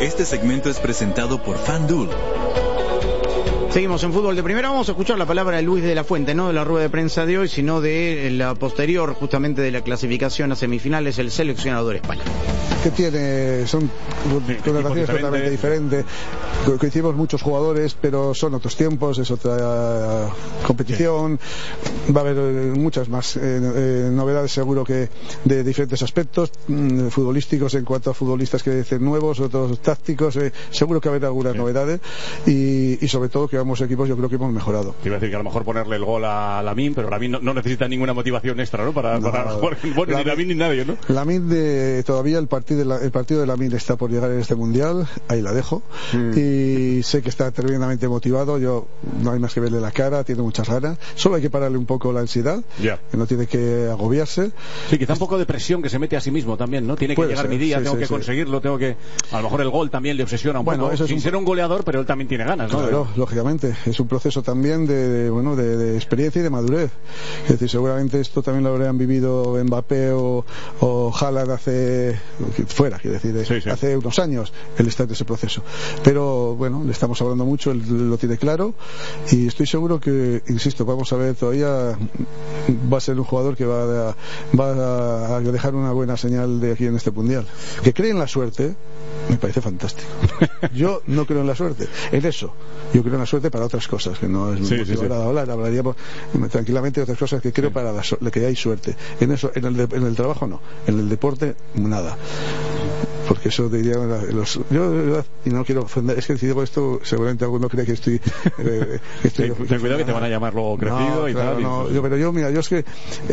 Este segmento es presentado por FanDuel. Seguimos en Fútbol de Primera. Vamos a escuchar la palabra de Luis de la Fuente, no de la rueda de prensa de hoy, sino de la posterior, justamente de la clasificación a semifinales, el seleccionador español. Que tiene, son connotaciones totalmente diferentes. Coincidimos muchos jugadores, pero son otros tiempos, es otra competición. Va a haber muchas más novedades, seguro que de diferentes aspectos futbolísticos, en cuanto a futbolistas que dicen nuevos, otros tácticos. Seguro que va a haber algunas novedades y sobre todo que ambos equipos yo creo que hemos mejorado. Iba a decir que a lo mejor ponerle el gol a Lamine, pero Lamine no necesita ninguna motivación extra, ¿no? Para jugar. Bueno, ni Lamine ni nadie, ¿no? Lamine todavía el partido de Lamine está por llegar en este mundial, ahí la dejo. Y sé que está tremendamente motivado. Yo no hay más que verle la cara, tiene muchas ganas. Solo hay que pararle un poco la ansiedad, que no tiene que agobiarse. Sí, quizá un poco de presión que se mete a sí mismo también, ¿no? Tiene que llegar mi día, tengo que conseguirlo, tengo que. A lo mejor el gol también le obsesiona un poco. Sin ser un goleador, pero él también tiene ganas, ¿no? Claro, lógicamente. Es un proceso también de experiencia y de madurez. Es decir, seguramente esto también lo habrían vivido Mbappé o Haaland hace unos años, él está en ese proceso. Pero bueno, le estamos hablando mucho, él lo tiene claro y estoy seguro que, insisto, vamos a ver, todavía va a ser un jugador que va a dejar una buena señal de aquí en este mundial. Que cree en la suerte me parece fantástico. Yo no creo en la suerte, en eso. Yo creo en la suerte para otras cosas, que no es lo que me agrada hablar. Hablaríamos tranquilamente de otras cosas que creo para que hay suerte. En eso, en el trabajo no, en el deporte nada. Porque eso diría yo y no quiero ofender, es que si digo esto seguramente alguno cree que estoy ten cuidado que te van a llamar luego crecido y tal. Pero yo es que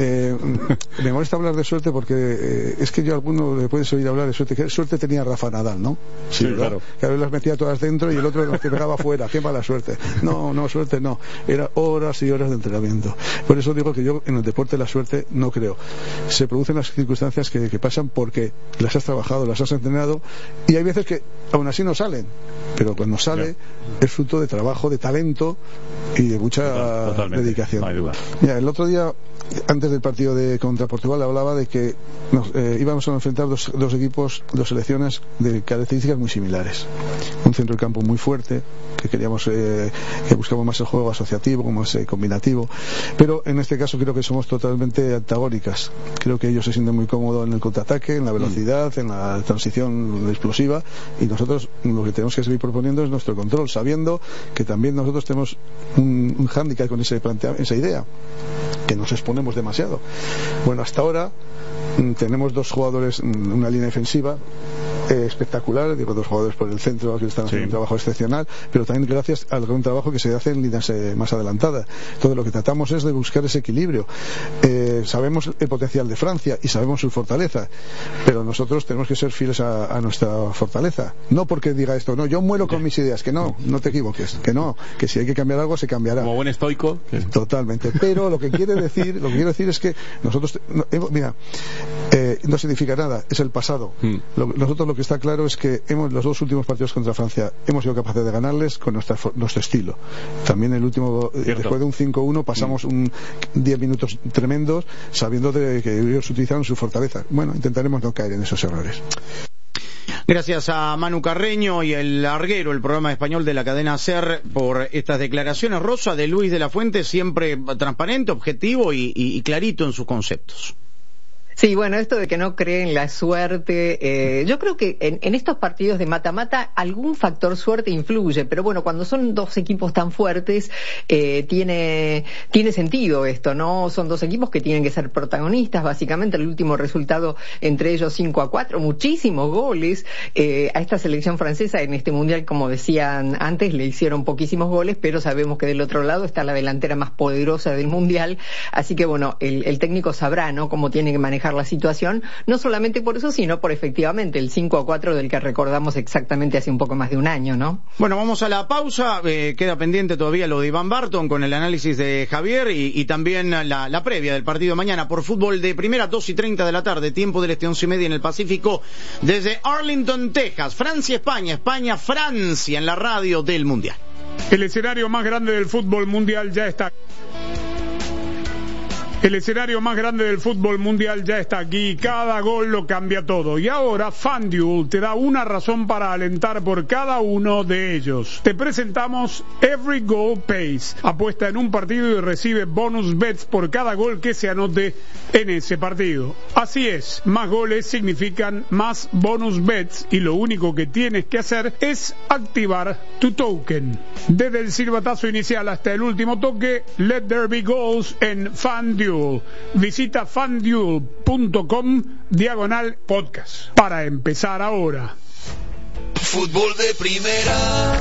me molesta hablar de suerte porque es que yo a alguno le puedes oír hablar de suerte. ¿Qué suerte tenía Rafa Nadal, no? Sí, claro. Que a veces las metía todas dentro y el otro las pegaba afuera. Qué mala suerte. No, suerte no, era horas y horas de entrenamiento. Por eso digo que yo en el deporte la suerte no creo. Se producen las circunstancias que pasan porque las has trabajado, las has entrenado, y hay veces que aún así no salen, pero cuando sale es fruto de trabajo, de talento y de mucha dedicación. No hay duda. Mira, el otro día, antes del partido contra Portugal, hablaba de que íbamos a enfrentar dos equipos, dos selecciones de características muy similares. Un centro del campo muy fuerte, que queríamos que buscamos más el juego asociativo, más combinativo, pero en este caso creo que somos totalmente antagónicas. Creo que ellos se sienten muy cómodos en el contraataque, en la velocidad, en la transición explosiva, y nosotros lo que tenemos que seguir proponiendo es nuestro control, sabiendo que también nosotros tenemos un hándicap con esa idea, que nos exponemos demasiado. Bueno, hasta ahora tenemos dos jugadores, una línea defensiva espectacular, digo, dos jugadores por el centro que están haciendo un trabajo excepcional, pero también gracias al gran trabajo que se hace en líneas más adelantadas. Todo lo que tratamos es de buscar ese equilibrio. Sabemos el potencial de Francia y sabemos su fortaleza, pero nosotros tenemos que ser fieles a nuestra fortaleza. No porque diga esto, no, yo muero con mis ideas, que no te equivoques, que si hay que cambiar algo se cambiará. Como buen estoico. Totalmente. Pero lo que quiero decir es que nosotros, no significa nada, es el pasado. Nosotros lo que está claro es que los dos últimos partidos contra Francia hemos sido capaces de ganarles con nuestro estilo. También el último, después de un 5-1 pasamos 10 minutos tremendos sabiendo que ellos utilizaron su fortaleza. Bueno, intentaremos no caer en esos errores. Gracias a Manu Carreño y el Larguero, el programa español de la cadena SER, por estas declaraciones. Rosa, de Luis de la Fuente, siempre transparente, objetivo y clarito en sus conceptos. Sí, bueno, esto de que no creen la suerte, yo creo que en estos partidos de mata-mata algún factor suerte influye, pero bueno, cuando son dos equipos tan fuertes, tiene sentido esto, ¿no? Son dos equipos que tienen que ser protagonistas, básicamente el último resultado entre ellos 5-4, muchísimos goles, a esta selección francesa en este mundial, como decían antes, le hicieron poquísimos goles, pero sabemos que del otro lado está la delantera más poderosa del mundial, así que bueno, el técnico sabrá, ¿no?, cómo tiene que manejar la situación, no solamente por eso, sino por efectivamente el 5-4 del que recordamos exactamente hace un poco más de un año, ¿no? Bueno, vamos a la pausa, queda pendiente todavía lo de Iván Barton con el análisis de Javier y también la previa del partido de mañana por Fútbol de Primera, 2:30 de la tarde, tiempo del este, 11:30 en el Pacífico, desde Arlington, Texas. Francia, Francia en la radio del Mundial. El escenario más grande del fútbol mundial ya está. El escenario más grande del fútbol mundial ya está aquí, cada gol lo cambia todo. Y ahora FanDuel te da una razón para alentar por cada uno de ellos. Te presentamos Every Goal Pays. Apuesta en un partido y recibe bonus bets por cada gol que se anote en ese partido. Así es, más goles significan más bonus bets y lo único que tienes que hacer es activar tu token. Desde el silbatazo inicial hasta el último toque, let there be goals en FanDuel. Visita fanduel.com/podcast para empezar ahora. Fútbol de primera.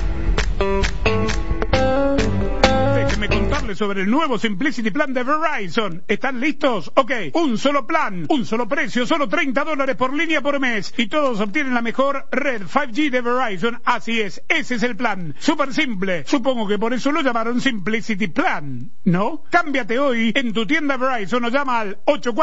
Déjenme contarles sobre el nuevo Simplicity Plan de Verizon. ¿Están listos? Ok, un solo plan, un solo precio, solo $30 por línea por mes. Y todos obtienen la mejor red 5G de Verizon. Así es, ese es el plan. Súper simple. Supongo que por eso lo llamaron Simplicity Plan, ¿no? Cámbiate hoy en tu tienda Verizon o llama al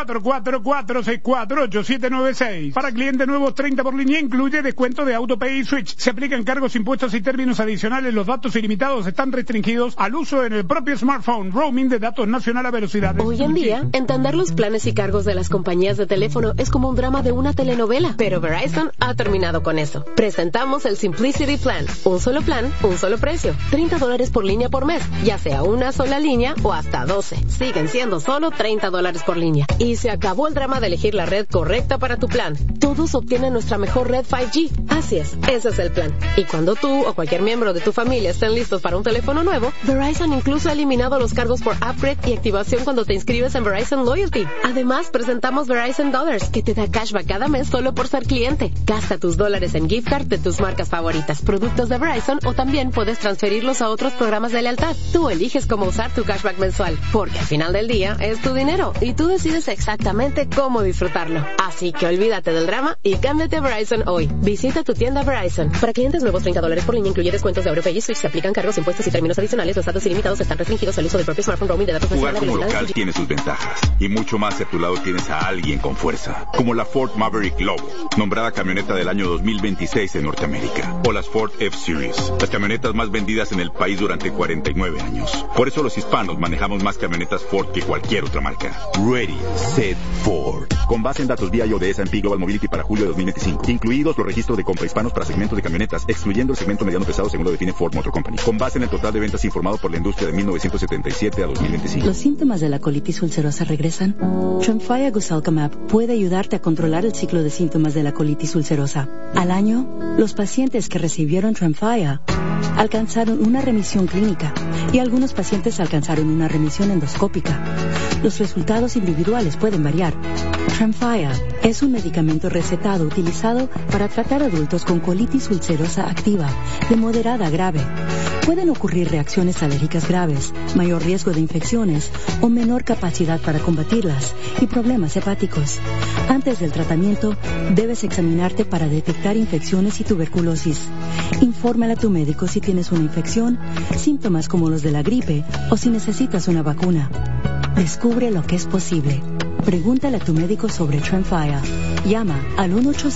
844-464-8796. Para clientes nuevos, 30 por línea, incluye descuento de AutoPay y Switch. Se aplican cargos, impuestos y términos adicionales. Los datos ilimitados están restringidos al uso en el propio smartphone. Roaming de datos nacional a velocidades. Hoy en día, entender los planes y cargos de las compañías de teléfono es como un drama de una telenovela, pero Verizon ha terminado con eso. Presentamos el Simplicity Plan. Un solo plan, un solo precio. $30 por línea por mes, ya sea una sola línea o hasta 12. Siguen siendo solo $30 por línea. Y se acabó el drama de elegir la red correcta para tu plan. Todos obtienen nuestra mejor red 5G. Así es, ese es el plan. Y cuando tú o cualquier miembro de tu familia estén listos para un teléfono nuevo, Verizon incluso ha eliminado los cargos por upgrade y activación cuando te inscribes en Verizon Loyalty. Además, presentamos Verizon Dollars, que te da cashback cada mes solo por ser cliente. Gasta tus dólares en gift card de tus marcas favoritas, productos de Verizon, o también puedes transferirlos a otros programas de lealtad. Tú eliges cómo usar tu cashback mensual, porque al final del día es tu dinero y tú decides exactamente cómo disfrutarlo. Así que olvídate del drama y cámbiate a Verizon hoy. Visita tu tienda Verizon. Para clientes nuevos, $30 por línea, incluye descuentos de AutoPay y Switch. Se aplican cargos, impuestos y términos adicionales. Los datos ilimitados están restringidos al uso del propio smartphone. Roaming de datos nacionales. Jugar como local tiene sus ventajas y mucho más si a tu lado tienes a alguien con fuerza, como la Ford Maverick Lobo, nombrada camioneta del año 2026 en Norteamérica, o las Ford F-Series, las camionetas más vendidas en el país durante 49 años. Por eso los hispanos manejamos más camionetas Ford que cualquier otra marca. Ready, Set, Ford. Con base en datos BIO de S&P Global Mobility para julio de 2025, incluidos los registros de compra hispanos para segmentos de camionetas, excluyendo el segmento mediano pesado según lo define Ford Motor Company. Con base en el total de ventas informado por la industria de 1977 a 2025. ¿Los síntomas de la colitis ulcerosa regresan? Tremfya Guselkumab puede ayudarte a controlar el ciclo de síntomas de la colitis ulcerosa. Al año, los pacientes que recibieron Tremfya alcanzaron una remisión clínica y algunos pacientes alcanzaron una remisión endoscópica. Los resultados individuales pueden variar. Tremfya es un medicamento recetado utilizado para tratar adultos con colitis ulcerosa activa de moderada a grave. Pueden ocurrir reacciones alérgicas graves, mayor riesgo de infecciones o menor capacidad para combatirlas y problemas hepáticos. Antes del tratamiento, debes examinarte para detectar infecciones y tuberculosis. Infórmale a tu médico si tienes una infección, síntomas como los de la gripe o si necesitas una vacuna. Descubre lo que es posible. Pregúntale a tu médico sobre Tremfya. Llama al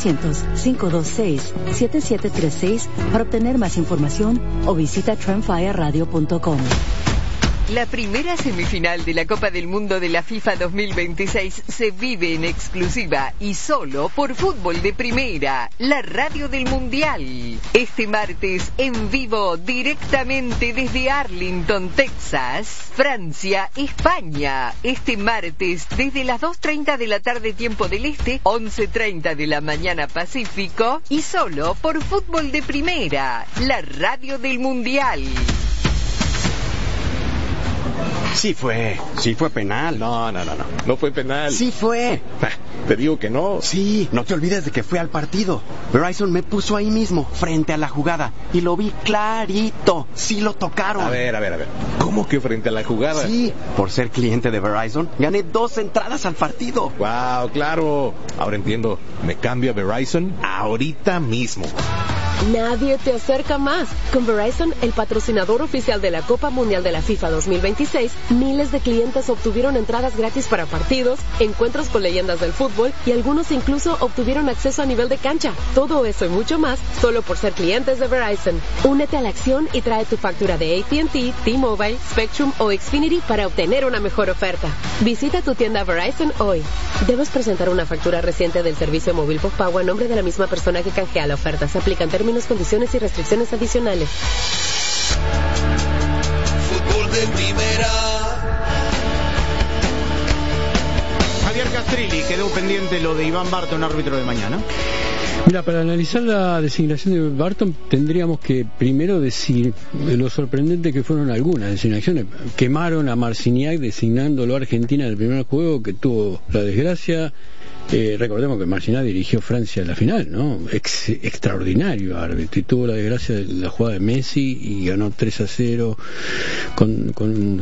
1-800-526-7736 para obtener más información o visita tremfyaradio.com. La primera semifinal de la Copa del Mundo de la FIFA 2026 se vive en exclusiva y solo por Fútbol de Primera, la radio del Mundial. Este martes en vivo directamente desde Arlington, Texas, Francia, España. Este martes desde las 2:30 de la tarde tiempo del Este, 11:30 de la mañana Pacífico y solo por Fútbol de Primera, la radio del Mundial. Sí fue penal. No fue penal. Sí fue. Te digo que no. Sí, no te olvides de que fui al partido. Verizon me puso ahí mismo, frente a la jugada, y lo vi clarito. Sí lo tocaron. A ver. ¿Cómo que frente a la jugada? Sí, por ser cliente de Verizon, gané 2 entradas al partido. Wow, claro. Ahora entiendo. ¿Me cambio a Verizon? Ahorita mismo. nadie te acerca más. Con Verizon, el patrocinador oficial de la Copa Mundial de la FIFA 2026, miles de clientes obtuvieron entradas gratis para partidos, encuentros con leyendas del fútbol y algunos incluso obtuvieron acceso a nivel de cancha. Todo eso y mucho más, solo por ser clientes de Verizon. Únete a la acción y trae tu factura de AT&T, T-Mobile, Spectrum o Xfinity para obtener una mejor oferta. Visita tu tienda Verizon hoy. Debes presentar una factura reciente del servicio móvil postpago a nombre de la misma persona que canjea la oferta. Se aplican términos, condiciones y restricciones adicionales. Fútbol de primera. Javier Castrilli, quedó pendiente lo de Iván Barton, árbitro de mañana. Mira, para analizar la designación de Barton tendríamos que primero decir lo sorprendente que fueron algunas designaciones. Quemaron a Marciniak designándolo a Argentina en el primer juego, que tuvo la desgracia. Recordemos que Marciniak dirigió Francia a la final, ¿no? Extraordinario árbitro, y tuvo la desgracia de la jugada de Messi y ganó 3-0 con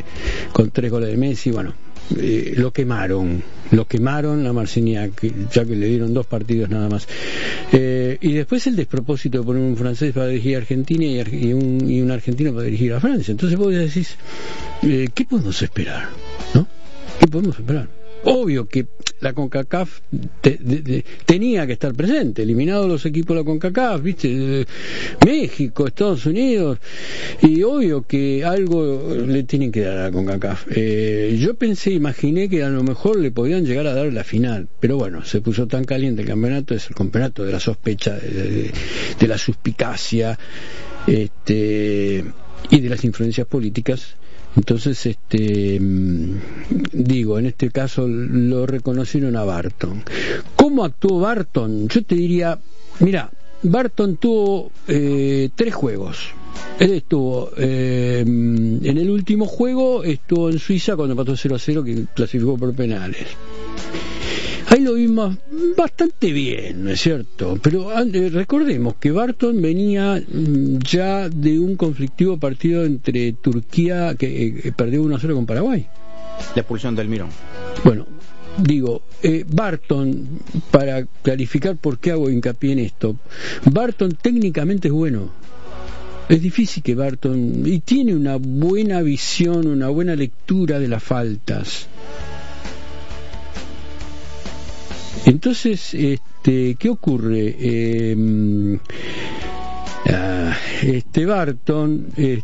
3 goles de Messi. Bueno, lo quemaron a Marciniak, ya que le dieron 2 partidos nada más. Y después el despropósito de poner un francés para dirigir a Argentina y un argentino para dirigir a Francia. Entonces vos decís, ¿qué podemos esperar? ¿No? ¿Qué podemos esperar? Obvio que la CONCACAF tenía que estar presente, eliminados los equipos de la CONCACAF, ¿viste? México, Estados Unidos, y obvio que algo le tienen que dar a la CONCACAF. Yo imaginé que a lo mejor le podían llegar a dar la final, pero bueno, se puso tan caliente el campeonato, es el campeonato de la sospecha, de la suspicacia, y de las influencias políticas. Entonces, digo, en este caso lo reconocieron a Barton. ¿Cómo actuó Barton? Yo te diría, mira, Barton tuvo 3 juegos. Él estuvo en el último juego, estuvo en Suiza cuando empató 0-0, que clasificó por penales. Ahí lo vimos bastante bien, ¿no es cierto? Pero recordemos que Barton venía ya de un conflictivo partido entre Turquía, que perdió 1-0 con Paraguay. La expulsión del Mirón. Bueno, digo, Barton, para clarificar por qué hago hincapié en esto, Barton técnicamente es bueno. Es difícil que Barton, y tiene una buena visión, una buena lectura de las faltas. Entonces, ¿qué ocurre? Barton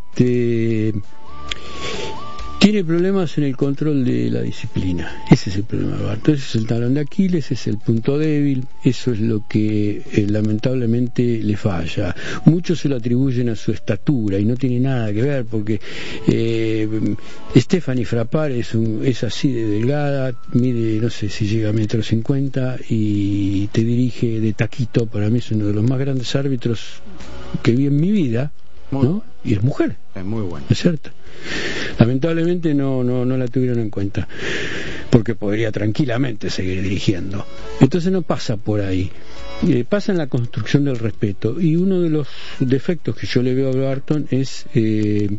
tiene problemas en el control de la disciplina. Ese es el problema de Barton. Ese es el talón de Aquiles, ese es el punto débil. Eso es lo que lamentablemente le falla. Muchos se lo atribuyen a su estatura y no tiene nada que ver, porque Stephanie Frappart es así de delgada, mide, no sé si llega a 1,50 m y te dirige de taquito. Para mí es uno de los más grandes árbitros que vi en mi vida, ¿no? Y es mujer. Es muy bueno. ¿Es cierto? Lamentablemente no la tuvieron en cuenta, porque podría tranquilamente seguir dirigiendo. Entonces no pasa por ahí, pasa en la construcción del respeto. Y uno de los defectos que yo le veo a Barton es el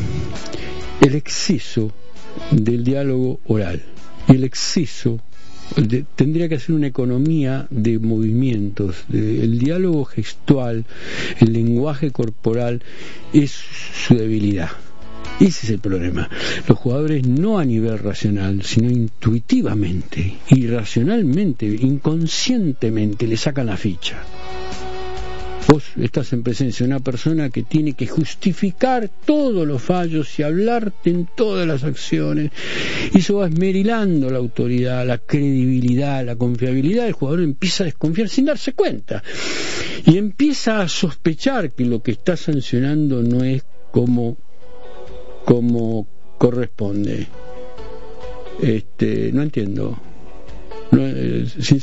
exceso del diálogo oral, el exceso. Tendría que hacer una economía de movimientos, el diálogo gestual, el lenguaje corporal es su debilidad. Ese es el problema. Los jugadores no a nivel racional, sino intuitivamente, irracionalmente, inconscientemente le sacan la ficha. Vos estás en presencia de una persona que tiene que justificar todos los fallos y hablarte en todas las acciones. Y eso va esmerilando la autoridad, la credibilidad, la confiabilidad. El jugador empieza a desconfiar sin darse cuenta. Y empieza a sospechar que lo que está sancionando no es como corresponde. No entiendo.